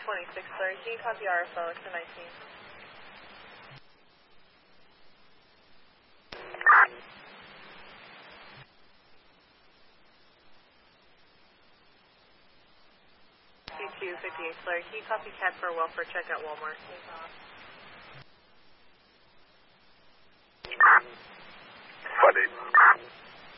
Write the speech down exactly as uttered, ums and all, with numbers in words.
twenty-six, Larry. Can you copy R F L to nineteen? Q two fifty-eight, Larry. Can you copy C A D for welfare check at Walmart? Funny.